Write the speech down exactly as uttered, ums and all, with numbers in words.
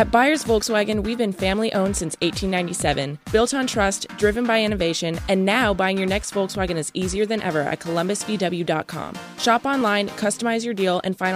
At Byers Volkswagen, we've been family-owned since eighteen ninety-seven, built on trust, driven by innovation, and now buying your next Volkswagen is easier than ever at columbus v w dot com. Shop online, customize your deal, and find